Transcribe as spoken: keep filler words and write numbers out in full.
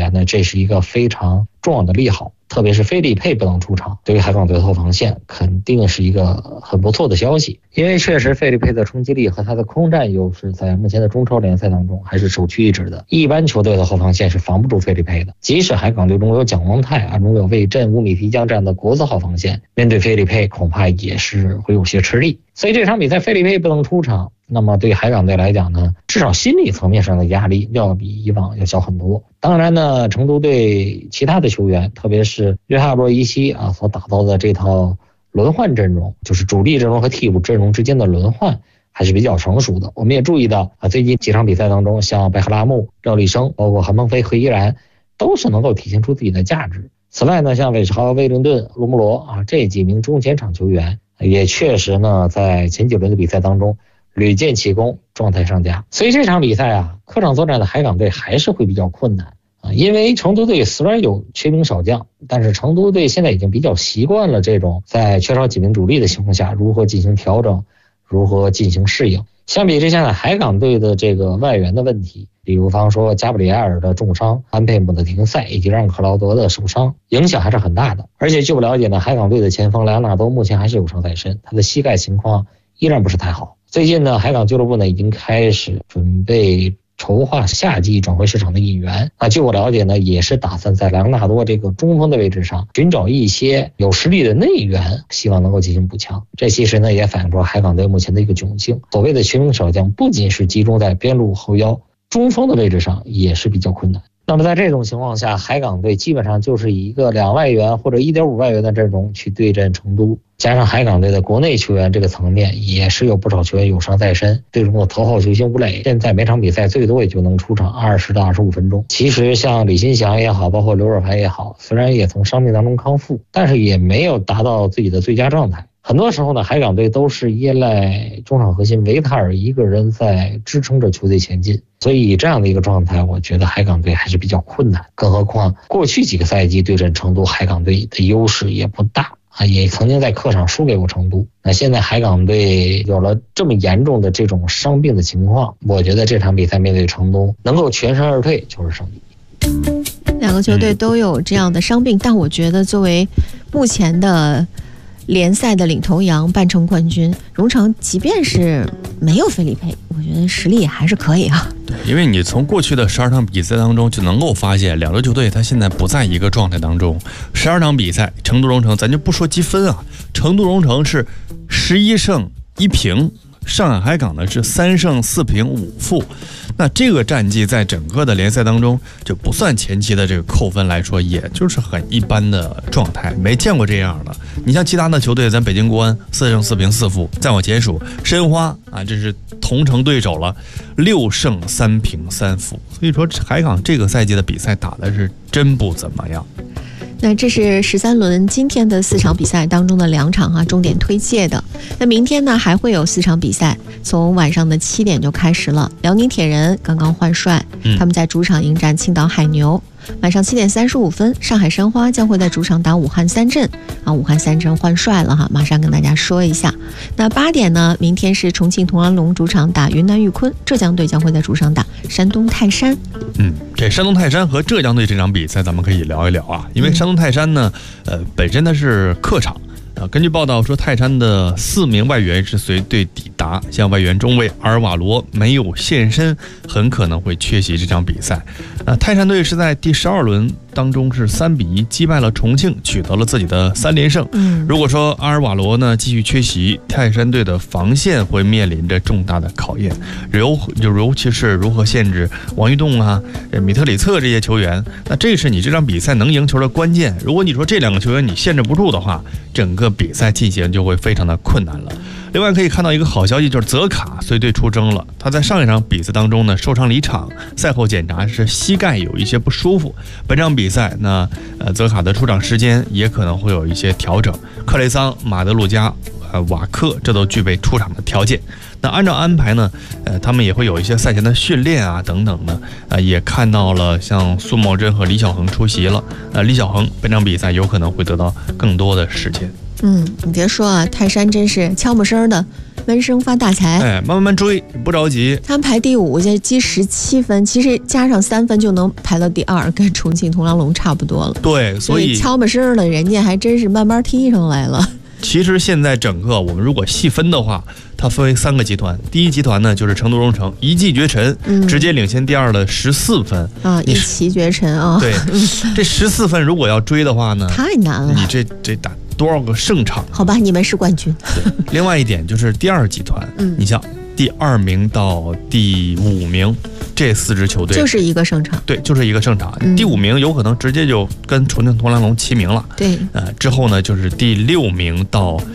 言呢，这是一个非常重要的利好。特别是菲利佩不能出场，对于海港队的后防线肯定是一个很不错的消息，因为确实菲利佩的冲击力和他的空战优势在目前的中超联赛当中还是首屈一指的。一般球队的后防线是防不住菲利佩的，即使海港队中有蒋光太啊，中有魏震、乌米提江这样的国字号防线，面对菲利佩恐怕也是会有些吃力。所以这场比赛菲利佩不能出场，那么对海港队来讲呢，至少心理层面上的压力要比以往要小很多。当然呢，成都队其他的球员，特别是约哈罗伊西啊所打造的这套轮换阵容，就是主力阵容和替补阵容之间的轮换还是比较成熟的。我们也注意到啊，最近几场比赛当中，像贝赫拉木、赵立生，包括韩鹏飞和依然，都是能够体现出自己的价值。此外呢，像韦超、威灵顿、罗姆罗啊这几名中前场球员，也确实呢在前几轮的比赛当中屡建奇功，状态上佳。所以这场比赛啊，客场作战的海港队还是会比较困难啊，因为成都队虽然有缺兵少将，但是成都队现在已经比较习惯了这种在缺少几名主力的情况下如何进行调整，如何进行适应。相比之下呢，海港队的这个外援的问题，比如方说加布里埃尔的重伤、安佩姆的停赛以及让克劳德的受伤，影响还是很大的。而且据我了解呢，海港队的前锋莱昂纳多目前还是有伤在身，他的膝盖情况依然不是太好。最近呢，海港俱乐部呢已经开始准备筹划夏季转会市场的引援啊，据我了解呢，也是打算在莱昂纳多这个中锋的位置上寻找一些有实力的内援，希望能够进行补强。这其实呢也反映出海港队目前的一个窘境，所谓的缺兵少将不仅是集中在边路后腰，中锋的位置上也是比较困难。那么在这种情况下，海港队基本上就是以一个两外援或者 一点五 外援的阵容去对阵成都，加上海港队的国内球员这个层面也是有不少球员有伤在身，队中的头号球星吴磊现在每场比赛最多也就能出场二十到二十五分钟。其实像李新祥也好，包括刘若凡也好，虽然也从伤病当中康复，但是也没有达到自己的最佳状态。很多时候呢，海港队都是依赖中场核心维塔尔一个人在支撑着球队前进，所以这样的一个状态，我觉得海港队还是比较困难。更何况过去几个赛季对阵成都，海港队的优势也不大啊，也曾经在客场输给过成都。那现在海港队有了这么严重的这种伤病的情况，我觉得这场比赛面对成都能够全身而退就是胜利。 两个球队都有这样的伤病，但我觉得作为目前的联赛的领头羊、半程冠军荣城，即便是没有菲利佩，我觉得实力也还是可以啊。 对，因为你从过去的十二场比赛当中就能够发现，两支球队他现在不在一个状态当中。十二场比赛，成都荣城咱就不说积分啊，成都荣城是十一胜一平，上海海港呢是三胜四平五负。那这个战绩在整个的联赛当中，就不算前期的这个扣分来说，也就是很一般的状态，没见过这样的。你像其他的球队，咱北京国安四胜四平四负，再往前数申花啊，这是同城对手了，六胜三平三负。所以说海港这个赛季的比赛打的是真不怎么样。 那这是十三轮今天的四场比赛当中的两场啊，重点推介的。那明天呢还会有四场比赛，从晚上的七点就开始了。辽宁铁人刚刚换帅，他们在主场迎战青岛海牛。晚上七点三十五分，上海申花将会在主场打武汉三镇啊，武汉三镇换帅了哈，马上跟大家说一下。那八点呢，明天是重庆同安龙主场打云南玉坤，浙江队将会在主场打山东泰山。 嗯，这山东泰山和浙江队这场比赛咱们可以聊一聊啊，因为山东泰山呢，呃，本身它是客场。啊，根据报道说，泰山的四名外援是随队抵达，像外援中卫阿尔瓦罗没有现身，很可能会缺席这场比赛。啊，泰山队是在第十二轮当中是三比一击败了重庆，取得了自己的三连胜。嗯，如果说阿尔瓦罗呢继续缺席，泰山队的防线会面临着重大的考验，尤就尤其是如何限制王玉栋啊、米特里策这些球员，那这是你这场比赛能赢球的关键。如果你说这两个球员你限制不住的话，整个比赛进行就会非常的困难了。另外可以看到一个好消息，就是泽卡随队出征了。他在上一场比赛当中呢受伤离场，赛后检查是膝盖有一些不舒服。本场比赛那呃泽卡的出场时间也可能会有一些调整。克雷桑、马德鲁加、呃瓦克这都具备出场的条件。那按照安排呢，呃，他们也会有一些赛前的训练啊等等的，呃，也看到了像苏茂贞和李小恒出席了，呃，李小恒本场比赛有可能会得到更多的时间。 嗯，你别说啊，泰山真是悄没声的闷声发大财。 哎，慢慢慢追，不着急。 他们排第五，这积十七分，其实加上三分就能排到第二，跟重庆同狼龙差不多了。 对，所以悄没声的，人家还真是慢慢踢上来了。 其实现在整个我们如果细分的话，它分为三个集团。第一集团呢就是成都蓉城，一骑绝尘，嗯、直接领先第二的十四分啊，一骑绝尘啊。 对，这十四分如果要追的话呢， 太难了。 你这这打多少个胜场？ 好吧，你们是冠军。 另外一点就是第二集团，嗯，你像第二名到第五名这四支球队就是一个胜场， 对，就是一个胜场。嗯、第五名有可能直接就跟重庆同狼龙齐名了。 对， 呃，之后呢就是第六名到